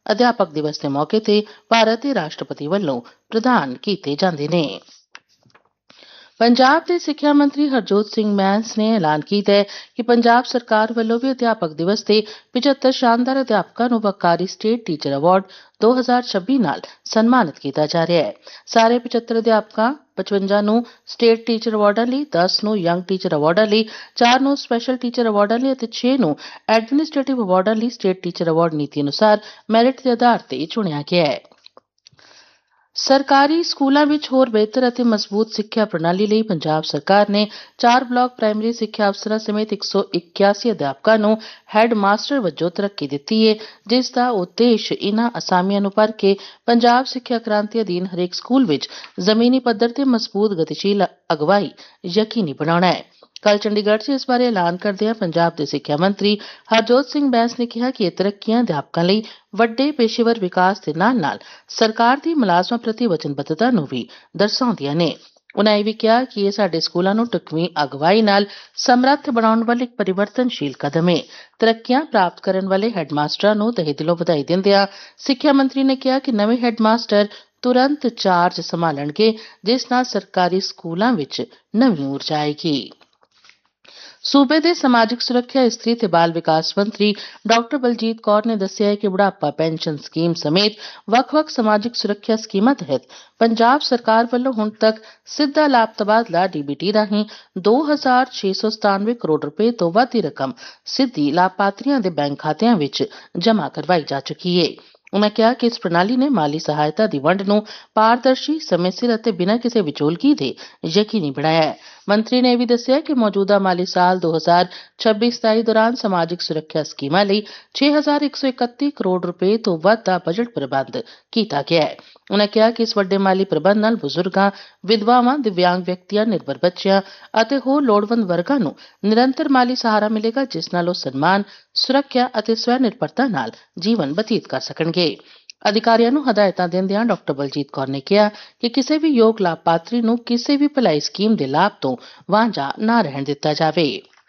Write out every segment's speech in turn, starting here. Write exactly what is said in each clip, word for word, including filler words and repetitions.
ਅਧਿਆਪਕ ਦਿਵਸ ਦੇ ਮੌਕੇ ਤੇ ਭਾਰਤ ਦੇ ਰਾਸ਼ਟਰਪਤੀ ਵੱਲੋਂ ਪ੍ਰਦਾਨ ਕੀਤੇ ਜਾਂਦੇ ਨੇ। ਪੰਜਾਬ ਦੇ ਸਿੱਖਿਆ ਮੰਤਰੀ ਹਰਜੋਤ ਸਿੰਘ ਮੈਂਸ ਨੇ ਐਲਾਨ ਕੀਤਾ ਹੈ ਕਿ ਪੰਜਾਬ ਸਰਕਾਰ ਵੱਲੋਂ ਵੀ ਅਧਿਆਪਕ ਦਿਵਸ ਤੇ ਪਝੱਤਰ ਸ਼ਾਨਦਾਰ ਅਧਿਆਪਕਾਂ ਨੂੰ ਵੱਕਾਰੀ ਸਟੇਟ ਟੀਚਰ ਅਵਾਰਡ ਦੋ ਹਜ਼ਾਰ ਛੱਬੀ ਨਾਲ ਸਨਮਾਨਿਤ ਕੀਤਾ ਜਾ ਰਿਹਾ ਹੈ। ਸਾਰੇ ਪਝੱਤਰ ਅਧਿਆਪਕਾਂ ਪਚਵੰਜਾ ਨੂੰ ਸਟੇਟ ਟੀਚਰ ਅਵਾਰਡਾਂ ਲਈ, ਦਸ ਨੂੰ ਯੰਗ ਟੀਚਰ ਅਵਾਰਡਾਂ ਲਈ, ਚਾਰ ਨੂੰ ਸਪੈਸ਼ਲ ਟੀਚਰ ਅਵਾਰਡਾਂ ਲਈ ਅਤੇ ਛੇ ਨੂੰ ਐਡਮਿਨਿਸਟ੍ਰੇਟਿਵ ਅਵਾਰਡਾਂ ਲਈ ਸਟੇਟ ਟੀਚਰ ਅਵਾਰਡ ਨੀਤੀ ਅਨੁਸਾਰ ਮੈਰਿਟ ਦੇ ਆਧਾਰ ਤੇ ਚੁਣਿਆ ਗਿਆ ਹੈ। ਸਰਕਾਰੀ ਸਕੂਲਾਂ ਵਿੱਚ ਹੋਰ ਬਿਹਤਰ ਅਤੇ ਮਜ਼ਬੂਤ ਸਿੱਖਿਆ ਪ੍ਰਣਾਲੀ ਲਈ ਪੰਜਾਬ ਸਰਕਾਰ ਨੇ ਚਾਰ ਬਲਾਕ ਪ੍ਰਾਇਮਰੀ ਸਿੱਖਿਆ ਅਫਸਰਾਂ ਸਮੇਤ ਇੱਕ ਸੌ ਇਕਿਆਸੀ ਅਧਿਆਪਕਾਂ ਨੂੰ ਹੈੱਡ ਮਾਸਟਰ ਵਜੋਂ ਤਰੱਕੀ ਦਿੱਤੀ ਹੈ, ਜਿਸ ਦਾ ਉਦੇਸ਼ ਇਨ੍ਹਾਂ ਅਸਾਮੀਆਂ ਨੂੰ ਭਰ ਕੇ ਪੰਜਾਬ ਸਿੱਖਿਆ ਕ੍ਰਾਂਤੀ ਅਧੀਨ ਹਰੇਕ ਸਕੂਲ ਵਿੱਚ ਜ਼ਮੀਨੀ ਪੱਧਰ ਤੇ ਮਜ਼ਬੂਤ ਗਤੀਸ਼ੀਲ ਅਗਵਾਈ ਯਕੀਨੀ ਬਣਾਉਣਾ ਹੈ। ਕੱਲ੍ਹ ਚੰਡੀਗੜ੍ਹ 'ਚ ਇਸ ਬਾਰੇ ਐਲਾਨ ਕਰਦਿਆਂ ਪੰਜਾਬ ਦੇ ਸਿੱਖਿਆ ਮੰਤਰੀ ਹਰਜੋਤ ਸਿੰਘ ਬੈਂਸ ਨੇ ਕਿਹਾ ਕਿ ਇਹ ਤਰੱਕੀਆਂ ਅਧਿਆਪਕਾਂ ਲਈ ਵੱਡੇ ਪੇਸ਼ੇਵਰ ਵਿਕਾਸ ਦੇ ਨਾਲ-ਨਾਲ ਸਰਕਾਰ ਦੀ ਮੁਲਾਜ਼ਮਾਂ ਪ੍ਰਤੀ ਵਚਨਬੱਧਤਾ ਨੂੰ ਵੀ ਦਰਸਾਉਂਦੀਆਂ ਨੇ। ਉਨ੍ਹਾਂ ਇਹ ਵੀ ਕਿਹਾ ਕਿ ਇਹ ਸਾਡੇ ਸਕੂਲਾਂ ਨੂੰ ਢੁਕਵੀਂ ਅਗਵਾਈ ਨਾਲ ਸਮਰੱਥ ਬਣਾਉਣ ਵੱਲ ਇੱਕ ਪਰਿਵਰਤਨਸ਼ੀਲ ਕਦਮ ਹੈ। ਤਰੱਕੀਆਂ ਪ੍ਰਾਪਤ ਕਰਨ ਵਾਲੇ ਹੈੱਡ ਮਾਸਟਰਾਂ ਨੂੰ ਤਹਿ ਦਿਲੋਂ ਵਧਾਈ ਦਿੰਦਿਆਂ ਸਿੱਖਿਆ ਮੰਤਰੀ ਨੇ ਕਿਹਾ ਕਿ ਨਵੇਂ ਹੈੱਡ ਮਾਸਟਰ ਤੁਰੰਤ ਚਾਰਜ ਸੰਭਾਲਣਗੇ, ਜਿਸ ਨਾਲ ਸਰਕਾਰੀ ਸਕੂਲਾਂ ਵਿੱਚ ਨਵੀਂ ਊਰਜਾ ਆਏਗੀ। ਸੂਬੇ ਦੇ ਸਮਾਜਿਕ ਸੁਰੱਖਿਆ, ਇਸਤਰੀ ਤੇ ਬਾਲ ਵਿਕਾਸ ਮੰਤਰੀ ਡਾਕਟਰ ਬਲਜੀਤ ਕੌਰ ਨੇ ਦੱਸਿਆ ਹੈ ਕਿ ਬੁਢਾਪਾ ਪੈਨਸ਼ਨ ਸਕੀਮ ਸਮੇਤ ਵੱਖ-ਵੱਖ ਸਮਾਜਿਕ ਸੁਰੱਖਿਆ ਸਕੀਮਾਂ ਤਹਿਤ ਪੰਜਾਬ ਸਰਕਾਰ ਵੱਲੋਂ ਹੁਣ ਤੱਕ ਸਿੱਧਾ ਲਾਭ ਤਬਾਦਲਾ ਡੀ ਬੀ ਟੀ ਰਾਹੀਂ ਦੋ ਹਜ਼ਾਰ ਛੇ ਸੌ ਸਤਾਨਵੇਂ ਕਰੋੜ ਰੁਪਏ ਤੋਂ ਵੱਧ ਦੀ ਰਕਮ ਸਿੱਧੀ ਲਾਭਪਾਤਰੀਆਂ ਦੇ ਬੈਂਕ ਖਾਤਿਆਂ ਵਿੱਚ ਜਮ੍ਹਾਂ ਕਰਵਾਈ ਜਾ ਚੁੱਕੀ ਹੈ। ਉਨ੍ਹਾਂ ਕਿਹਾ ਕਿ ਇਸ ਪ੍ਰਣਾਲੀ ਨੇ ਮਾਲੀ ਸਹਾਇਤਾ ਦੀ ਵੰਡ ਨੂੰ ਪਾਰਦਰਸ਼ੀ, ਸਮੇਂ ਸਿਰ ਅਤੇ ਬਿਨਾਂ ਕਿਸੇ ਵਿਚੋਲਗੀ ਦੇ ਯਕੀਨੀ ਬਣਾਇਆ ਹੈ। ਮੰਤਰੀ ਨੇ ਇਹ ਵੀ ਦੱਸਿਆ ਕਿ ਮੌਜੂਦਾ ਮਾਲੀ ਸਾਲ ਦੋ ਹਜ਼ਾਰ ਛੱਬੀ ਸਤਾਈ ਦੌਰਾਨ ਸਮਾਜਿਕ ਸੁਰੱਖਿਆ ਸਕੀਮਾਂ ਲਈ ਛੇ ਹਜ਼ਾਰ ਇੱਕ ਸੌ ਇਕੱਤੀ ਕਰੋੜ ਰੁਪਏ ਤੋਂ ਵੱਧ ਦਾ ਬਜਟ ਪ੍ਰਬੰਧ ਕੀਤਾ ਗਿਆ ਹੈ। ਉਨ੍ਹਾਂ ਕਿਹਾ ਕਿ ਇਸ ਵੱਡੇ ਮਾਲੀ ਪ੍ਰਬੰਧ ਨਾਲ ਬਜ਼ੁਰਗਾਂ, ਵਿਧਵਾਵਾਂ, ਦਿਵਿਆਂਗ ਵਿਅਕਤੀਆਂ, ਨਿਰਭਰ ਬੱਚਿਆਂ ਅਤੇ ਹੋਰ ਲੋੜਵੰਦ ਵਰਗਾਂ ਨੂੰ ਨਿਰੰਤਰ ਮਾਲੀ ਸਹਾਰਾ ਮਿਲੇਗਾ, ਜਿਸ ਨਾਲ ਉਹ ਸਨਮਾਨ, ਸੁਰੱਖਿਆ ਅਤੇ ਸਵੈ ਨਿਰਭਰਤਾ ਨਾਲ ਜੀਵਨ ਬਤੀਤ ਕਰ ਸਕਣਗੇ। ਅਧਿਕਾਰੀਆਂ ਨੂੰ ਹਦਾਇਤਾਂ ਦਿੰਦਿਆਂ ਡਾਕਟਰ ਬਲਜੀਤ ਕੌਰ ਨੇ ਕਿਹਾ ਕਿ ਕਿਸੇ ਵੀ ਯੋਗ ਲਾਭਪਾਤਰੀ ਨੂੰ ਕਿਸੇ ਵੀ ਭਲਾਈ ਸਕੀਮ ਦੇ ਲਾਭ ਤੋਂ ਵਾਂਝਾ ਨਾ ਰਹਿਣ ਦਿੱਤਾ ਜਾਵੇ।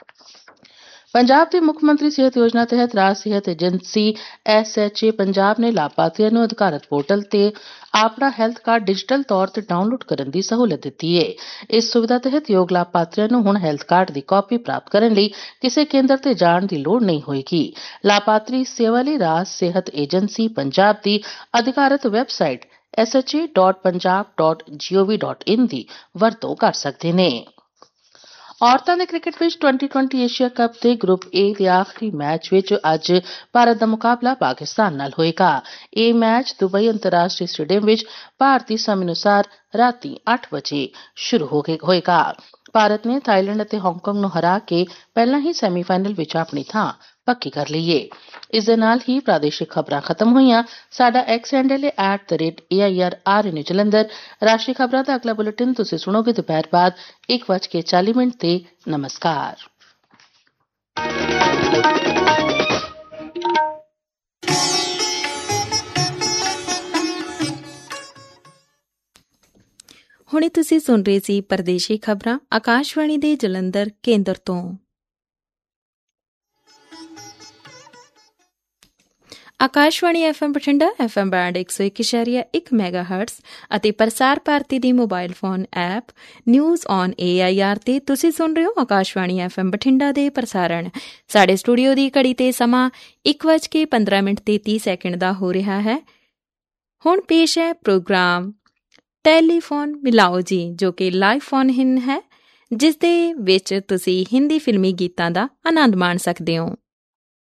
ਪੰਜਾਬ ਦੇ ਮੁੱਖ ਮੰਤਰੀ ਸਿਹਤ ਯੋਜਨਾ ਤਹਿਤ ਰਾਜ ਸਿਹਤ agency S H A Punjab ਨੇ ਲਾਭਪਾਤਰੀਆਂ ਨੂੰ ਅਧਿਕਾਰਤ ਪੋਰਟਲ ਤੇ ਆਪਣਾ ਹੈਲਥ ਕਾਰਡ ਡਿਜੀਟਲ ਤੌਰ ਤੇ ਡਾਊਨਲੋਡ ਕਰਨ ਦੀ ਸਹੂਲਤ ਦਿੱਤੀ ਹੈ। ਇਸ ਸੁਵਿਧਾ ਤਹਿਤ ਯੋਗ ਲਾਭਪਾਤਰੀਆਂ ਨੂੰ ਹੁਣ ਹੈਲਥ ਕਾਰਡ ਦੀ ਕਾਪੀ ਪ੍ਰਾਪਤ ਕਰਨ ਲਈ ਕਿਸੇ ਕੇਂਦਰ ਤੇ ਜਾਣ ਦੀ ਲੋੜ ਨਹੀਂ ਹੋਏਗੀ। ਲਾਭਪਾਤਰੀ ਇਸ ਸੇਵਾ ਲਈ ਰਾਜ ਸਿਹਤ ਏਜੰਸੀ ਪੰਜਾਬ ਦੀ ਅਧਿਕਾਰਤ website S H A dot Punjab dot ਜੀਓਵੀ dot in ਦੀ ਵਰਤੋਂ ਕਰ ਸਕਦੇ ਨੇ। ਔਰਤਾਂ ਦੇ ਕ੍ਰਿਕਟ ਵਿੱਚ ਟਵੈਂਟੀ ਟਵੈਂਟੀ ਏਸ਼ੀਆ ਕੱਪ ਦੇ ਗਰੁੱਪ ਏ ਦੇ ਆਖਰੀ ਮੈਚ ਵਿੱਚ ਅੱਜ ਭਾਰਤ ਦਾ ਮੁਕਾਬਲਾ ਪਾਕਿਸਤਾਨ ਨਾਲ ਹੋਏਗਾ। ਇਹ ਮੈਚ ਦੁਬਈ ਅੰਤਰਰਾਸ਼ਟਰੀ ਸਟੇਡੀਅਮ ਵਿੱਚ ਭਾਰਤੀ ਸਮੇਂ ਅਨੁਸਾਰ ਰਾਤੀ ਅੱਠ ਵਜੇ ਸ਼ੁਰੂ ਹੋਏਗਾ। ਭਾਰਤ ਨੇ ਥਾਈਲੈਂਡ ਅਤੇ ਹਾਂਗਕਾਂਗ ਨੂੰ ਹਰਾ ਕੇ ਪਹਿਲਾਂ ਹੀ ਸੈਮੀਫਾਈਨਲ ਵਿੱਚ ਆਪਣੀ ਥਾਂ ਪੱਕੀ ਕਰ ਲਈ ਏ। ਇਸ ਦੇ ਨਾਲ ਹੀ ਪ੍ਰਾਦੇਸ਼ਿਕ ਖਬਰਾਂ ਖਤਮ ਹੋਈਆਂ। ਸਾਡਾ ਐਕਸ ਹੈਂਡਲ ਹੈ at the rate A I R R ਐਨ ਜਲੰਧਰ। ਰਾਸ਼ਟਰੀ ਖਬਰਾਂ ਦਾ ਅਗਲਾ ਬੁਲੇਟਿਨ ਤੁਸੀਂ ਸੁਣੋਗੇ ਦੁਪਹਿਰ ਬਾਅਦ ਇੱਕ ਵੱਜ ਕੇ ਚਾਲੀ ਮਿੰਟ ਤੇ। ਨਮਸਕਾਰ। ਹੁਣੇ ਤੁਸੀਂ ਸੁਣ ਰਹੇ ਸੀ ਪਰਦੇਸ਼ੀ ਖਬਰਾਂ ਆਕਾਸ਼ਵਾਣੀ ਦੇ ਜਲੰਧਰ ਕੇਂਦਰ ਤੋਂ। Akashvani F M Bathinda F M band ਇੱਕ ਸੌ ਇੱਕ ਇਸ਼ਾਰੀਆ ਇੱਕ ਮੈਗਾ ਹਰਟਸ ਅਤੇ ਪ੍ਰਸਾਰ ਭਾਰਤੀ ਦੀ mobile phone app news on A I R ਤੇ ਤੁਸੀਂ ਸੁਣ ਰਹੇ ਹੋ ਆਕਾਸ਼ਵਾਣੀ ਐਫ ਐਮ ਬਠਿੰਡਾ ਦੇ ਪ੍ਰਸਾਰਣ। ਸਾਡੇ ਸਟੂਡੀਓ ਦੀ ਘੜੀ ਤੇ ਸਮਾਂ ਇੱਕ ਵੱਜ ਕੇ ਪੰਦਰਾਂ ਮਿੰਟ ਤੇ ਤੀਹ ਸੈਕਿੰਡ ਦਾ ਹੋ ਰਿਹਾ ਹੈ। ਹੁਣ ਪੇਸ਼ ਹੈ ਪ੍ਰੋਗਰਾਮ ਟੈਲੀਫੋਨ ਮਿਲਾਓ ਜੀ, ਜੋ ਕਿ ਲਾਈਵ ਫੋਨ ਇਨ ਹੈ, ਜਿਸ ਦੇ ਵਿੱਚ ਤੁਸੀਂ ਹਿੰਦੀ ਫਿਲਮੀ ਗੀਤਾਂ ਦਾ ਆਨੰਦ ਮਾਣ ਸਕਦੇ ਹੋ।